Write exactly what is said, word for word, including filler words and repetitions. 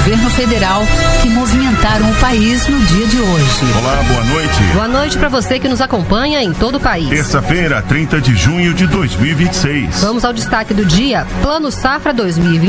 governo federal que movimentaram o país no dia de hoje. Olá, boa noite. Boa noite para você que nos acompanha em todo o país. Terça-feira, trinta de junho de dois mil e vinte e seis. Vamos ao destaque do dia. Plano Safra dois mil e vinte e